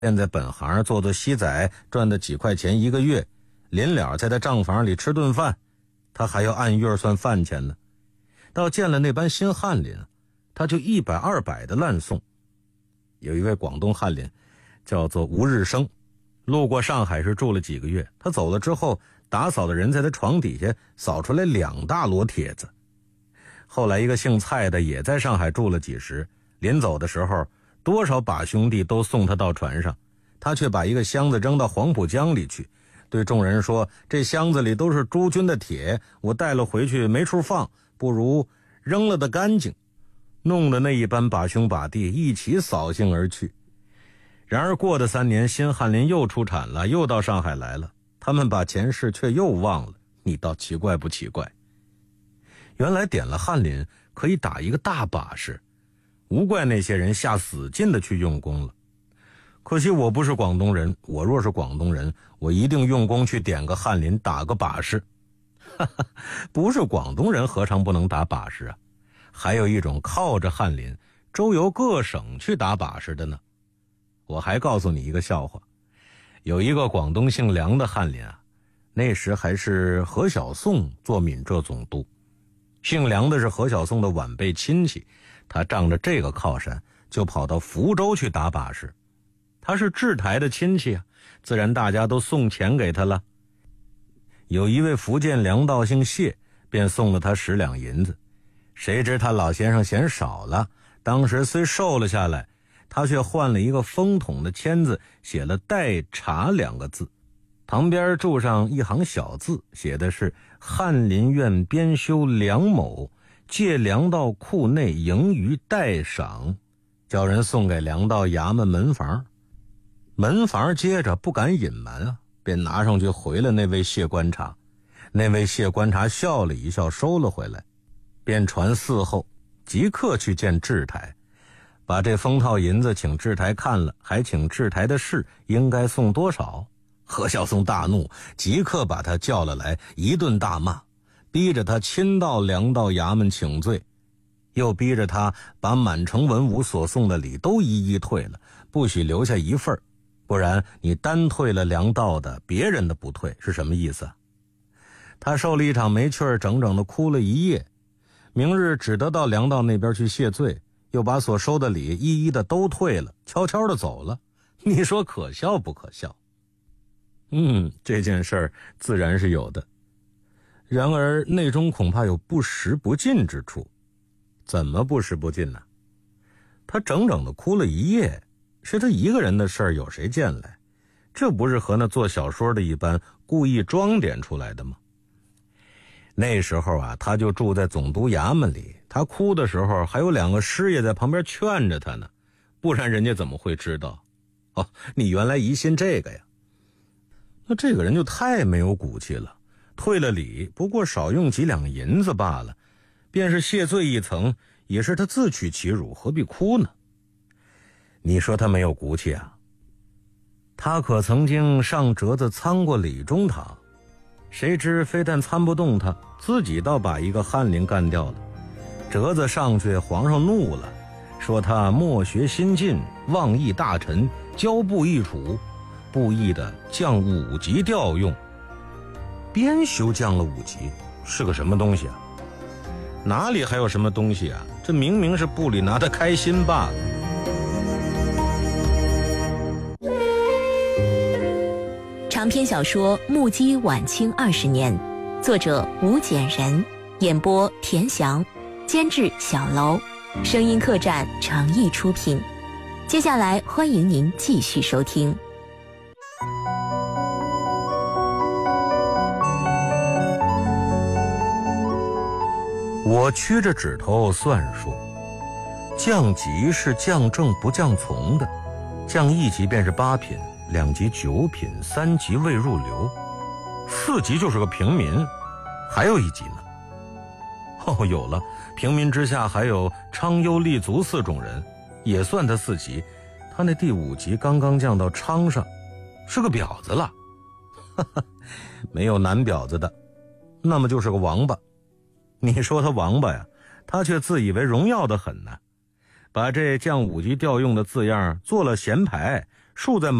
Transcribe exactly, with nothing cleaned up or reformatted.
现在本行做做西仔，赚的几块钱一个月，临了在他账房里吃顿饭，他还要按月算饭钱呢。到见了那班新翰林，他就一百二百的烂送。有一位广东翰林叫做吴日升，路过上海市住了几个月，他走了之后，打扫的人在他床底下扫出来两大摞帖子。后来一个姓蔡的也在上海住了几时，临走的时候，多少把兄弟都送他到船上，他却把一个箱子扔到黄浦江里去，对众人说，这箱子里都是诸军的帖，我带了回去没处放，不如扔了的干净，弄得那一班把兄把弟一起扫兴而去。然而过的三年，新翰林又出产了，又到上海来了，他们把前世却又忘了，你倒奇怪不奇怪？原来点了翰林可以打一个大把式，无怪那些人下死劲的去用功了。可惜我不是广东人，我若是广东人，我一定用功去点个翰林，打个把式。哈哈，不是广东人何尝不能打把式啊？还有一种靠着翰林周游各省去打把式的呢。我还告诉你一个笑话，有一个广东姓梁的翰林啊，那时还是何小宋做闽浙总督，姓梁的是何小宋的晚辈亲戚，他仗着这个靠山就跑到福州去打把式。他是制台的亲戚啊，自然大家都送钱给他了。有一位福建粮道姓谢，便送了他十两银子。谁知他老先生嫌少了，当时虽瘦了下来，他却换了一个风筒的签字，写了代茶两个字，旁边注上一行小字，写的是翰林院编修梁某借粮道库内盈余代赏，叫人送给粮道衙门门房。门房接着不敢隐瞒啊，便拿上去回了那位谢观察。那位谢观察笑了一笑，收了回来，便传嗣后即刻去见制台，把这封套银子请制台看了，还请制台的事应该送多少。何小宋大怒，即刻把他叫了来，一顿大骂，逼着他亲到粮道衙门请罪，又逼着他把满城文武所送的礼都一一退了，不许留下一份，不然你单退了粮道的，别人的不退，是什么意思啊？他受了一场没趣儿，整整的哭了一夜，明日只得到粮道那边去谢罪，又把所收的礼一一的都退了，悄悄的走了。你说可笑不可笑？嗯，这件事儿自然是有的，然而内中恐怕有不实不尽之处。怎么不实不尽呢？他整整的哭了一夜，是他一个人的事儿，有谁见来？这不是和那做小说的一般故意装点出来的吗？那时候啊，他就住在总督衙门里，他哭的时候还有两个师爷在旁边劝着他呢，不然人家怎么会知道？哦，你原来疑心这个呀？那这个人就太没有骨气了，退了礼不过少用几两银子罢了，便是谢罪一层，也是他自取其辱，何必哭呢？你说他没有骨气啊？他可曾经上折子参过李中堂，谁知非但参不动他，自己倒把一个翰林干掉了。折子上去，皇上怒了，说他莫学新进，妄议大臣，骄不易处，故意的降五级调用。编修降了五级，是个什么东西啊？哪里还有什么东西啊？这明明是部里拿他开心罢了。 长篇小说《目击晚清二十年》，作者吴简人，演播田翔，监制小楼，声音客栈诚意出品。接下来欢迎您继续收听。 我屈着指头算数，降级是降正不降从的，降一级便是八品，两级九品，三级未入流，四级就是个平民，还有一级呢。哦，有了，平民之下还有昌优立足四种人，也算他四级，他那第五级刚刚降到昌上，是个婊子了。哈哈，没有男婊子的，那么就是个王八。你说他王八呀，他却自以为荣耀的很呢，把这降五级调用的字样做了闲牌， 树在